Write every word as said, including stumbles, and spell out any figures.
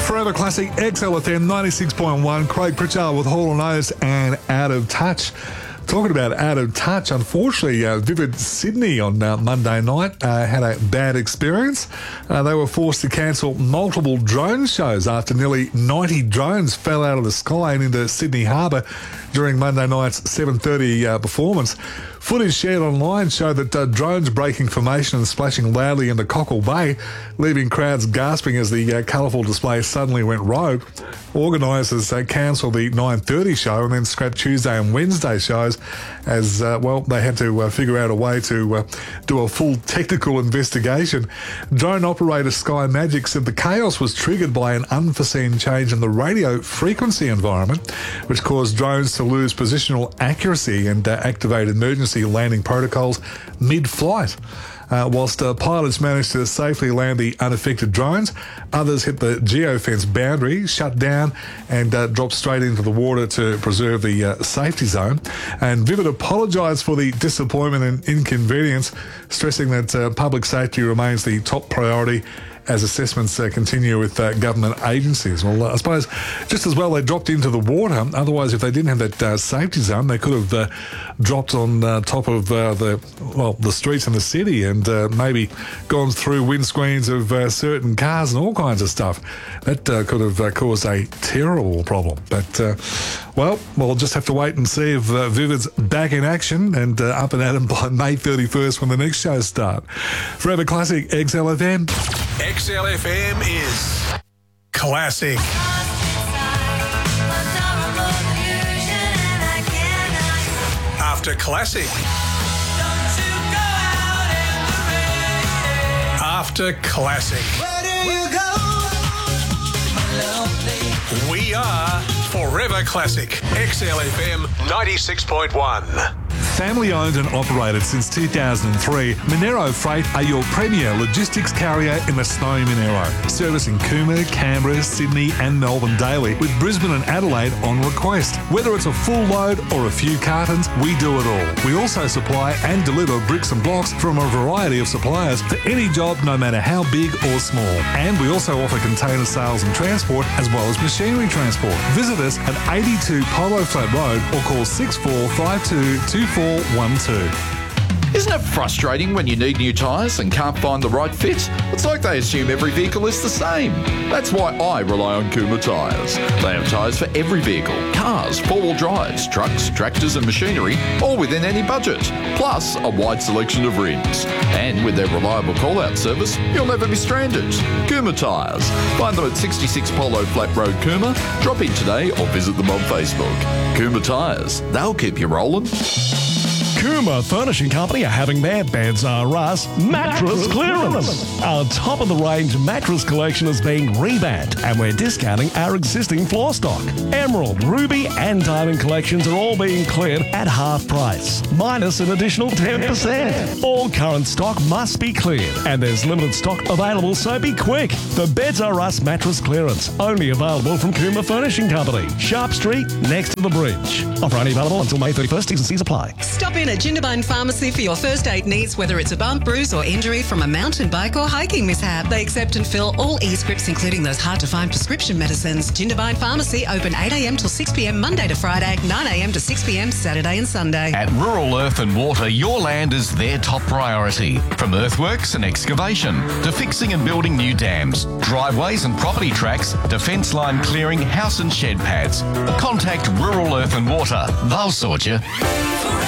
Forever Classic X L F M ninety-six point one. Craig Pritchard with Hall and Oates and Out of Touch. Talking about out of touch, unfortunately, uh, Vivid Sydney on uh, Monday night uh, had a bad experience. Uh, they were forced to cancel multiple drone shows after nearly ninety drones fell out of the sky and into Sydney Harbour during Monday night's seven thirty uh, performance. Footage shared online showed that uh, drones breaking formation and splashing loudly into Cockle Bay, leaving crowds gasping as the uh, colourful display suddenly went rogue. Organisers uh, cancelled the nine thirty show and then scrapped Tuesday and Wednesday shows as, uh, well, they had to uh, figure out a way to uh, do a full technical investigation. Drone operator Sky Magic said the chaos was triggered by an unforeseen change in the radio frequency environment, which caused drones to lose positional accuracy and uh, activate emergency landing protocols mid-flight. Uh, whilst uh, pilots managed to safely land the unaffected drones, others hit the geofence boundary, shut down and uh, dropped straight into the water to preserve the uh, safety zone. And Vivid apologised for the disappointment and inconvenience, stressing that uh, public safety remains the top priority as assessments uh, continue with uh, government agencies. Well, uh, I suppose just as well they dropped into the water. Otherwise, if they didn't have that uh, safety zone, they could have uh, dropped on uh, top of uh, the well the streets in the city and uh, maybe gone through windscreens of uh, certain cars and all kinds of stuff. That uh, could have uh, caused a terrible problem. But, uh, well, we'll just have to wait and see if uh, Vivid's back in action and uh, up and at 'em by May thirty-first when the next shows start. Forever Classic X L F M. X L F M is classic. After classic. After classic. We are Forever Classic. X L F M ninety-six point one. Family owned and operated since two thousand three, Monero Freight are your premier logistics carrier in the snowy Monero, servicing Cooma, Canberra, Sydney and Melbourne daily, with Brisbane and Adelaide on request. Whether it's a full load or a few cartons, we do it all. We also supply and deliver bricks and blocks from a variety of suppliers for any job, no matter how big or small. And we also offer container sales and transport, as well as machinery transport. Visit us at eighty-two Polo Flat Road or call six four five two two four one two. Isn't it frustrating when you need new tyres and can't find the right fit? It's like they assume every vehicle is the same. That's why I rely on Cooma Tyres. They have tyres for every vehicle, cars, four-wheel drives, trucks, tractors and machinery, all within any budget. Plus, a wide selection of rims. And with their reliable call-out service, you'll never be stranded. Cooma Tyres. Find them at sixty-six Polo Flat Road, Cooma. Drop in today or visit them on Facebook. Cooma Tyres. They'll keep you rolling. Cooma Furnishing Company are having their Beds R Us mattress clearance. Our top-of-the-range mattress collection is being revamped and we're discounting our existing floor stock. Emerald, Ruby and Diamond collections are all being cleared at half price, minus an additional ten percent. All current stock must be cleared and there's limited stock available, so be quick. The Beds R Us mattress clearance, only available from Cooma Furnishing Company, Sharp Street, next to the bridge. Offer only available until May thirty-first. T's and C's apply. Stop in at Jindabyne Pharmacy for your first aid needs, whether it's a bump, bruise or injury from a mountain bike or hiking mishap. They accept and fill all e-scripts, including those hard-to-find prescription medicines. Jindabyne Pharmacy open eight a.m. till six p.m. Monday to Friday, nine a.m. to six p.m. Saturday and Sunday. At Rural Earth and Water, your land is their top priority. From earthworks and excavation to fixing and building new dams, driveways and property tracks, to fence line clearing, house and shed pads. Contact Rural Earth and Water. They'll sort you.